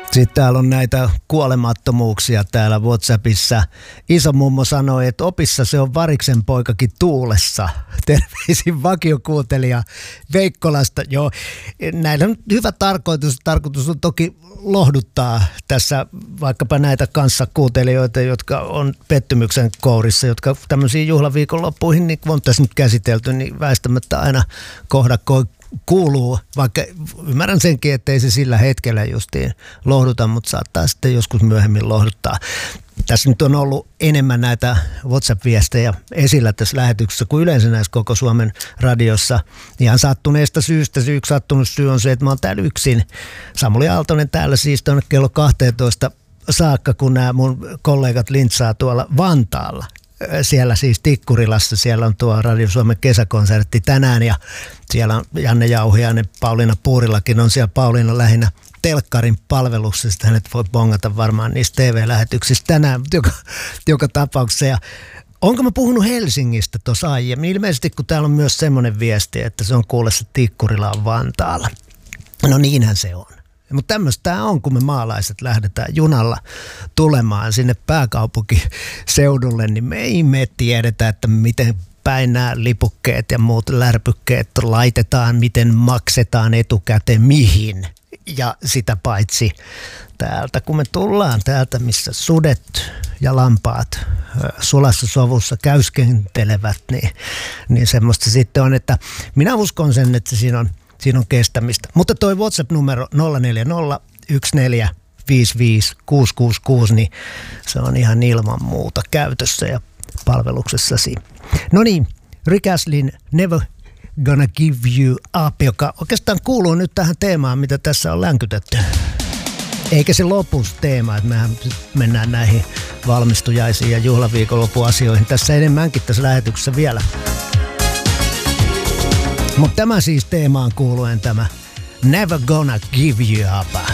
Sitten täällä on näitä kuolemattomuuksia täällä WhatsAppissa. Iso mummo sanoi, että opissa se on variksen poikakin tuulessa. Terveisin vakiokuuntelija Veikkolasta. Joo, näillä on hyvä tarkoitus. Tarkoitus on toki lohduttaa tässä vaikkapa näitä kanssakuuntelijoita, jotka on pettymyksen kourissa, jotka tämmöisiin juhlaviikonloppuihin, niin kun on tässä nyt käsitelty, niin väistämättä aina kohdakkoon kuuluu, vaikka ymmärrän senkin, ettei se sillä hetkellä justiin lohduta, mutta saattaa sitten joskus myöhemmin lohduttaa. Tässä nyt on ollut enemmän näitä WhatsApp-viestejä esillä tässä lähetyksessä kuin yleensä näissä koko Suomen radiossa. Ihan sattuneesta syystä. Se yksi sattunut syy on se, että mä oon täällä yksin. Samuli Aaltonen täällä siis tuonne kello 12 saakka, kun nämä mun kollegat lintsaa tuolla Vantaalla. Siellä siis Tikkurilassa, siellä on tuo Radio Suomen kesäkonsertti tänään ja siellä on Janne Jauhiainen, Pauliina Puurillakin on siellä Pauliina lähinnä telkkarin palveluksesta. Hänet voi bongata varmaan niistä TV-lähetyksistä tänään, joka tapauksessa. Ja onko mä puhunut Helsingistä tuossa aiemmin? Ilmeisesti kun täällä on myös semmoinen viesti, että se on kuule se Tikkurila on Vantaalla. No niinhän se on. Mutta tämmöistä tämä on, kun me maalaiset lähdetään junalla tulemaan sinne pääkaupunkiseudulle, niin me ei tiedetä, että miten päin nämä lipukkeet ja muut lärpykkeet laitetaan, miten maksetaan etukäteen, mihin. Ja sitä paitsi täältä, kun me tullaan täältä, missä sudet ja lampaat sulassa sovussa käyskentelevät, niin semmoista sitten on, että minä uskon sen, että siinä on kestämistä. Mutta toi WhatsApp-numero 040 14 666, niin se on ihan ilman muuta käytössä ja palveluksessasi. No niin, Rick Astlin Never Gonna Give You Up, joka oikeastaan kuuluu nyt tähän teemaan, mitä tässä on länkytetty. Eikä se lopussa teema, että mehän mennään näihin valmistujaisiin ja juhlaviikonloppuasioihin tässä enemmänkin tässä lähetyksessä vielä. Mutta tämä siis teemaan kuuluen tämä Never Gonna Give You Up.